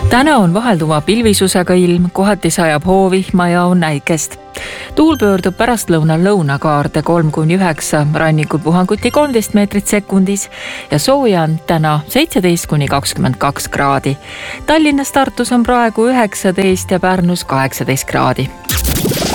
Täna on vahelduva pilvisusega ilm, kohati sajab hoovihma ja on äikest. Tuul pöördub pärastlõunal lõunakaarde 3–9, rannikul puhanguti 13 meetrit sekundis ja sooja on täna 17–22 kraadi. Tallinnas, Tartus on praegu 19 ja Pärnus 18 kraadi.